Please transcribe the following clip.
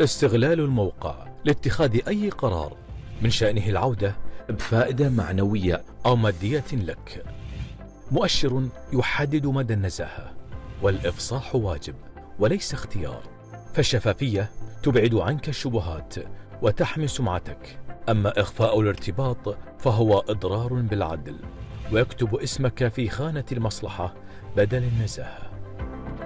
استغلال الموقع لاتخاذ أي قرار من شأنه العودة بفائدة معنوية أو مادية لك. مؤشر يحدد مدى النزاهة، والإفصاح واجب وليس اختيار، فالشفافية تبعد عنك الشبهات وتحمي سمعتك. أما إخفاء الارتباط فهو إضرار بالعدل، ويكتب اسمك في خانة المصلحة بدل النزاهة.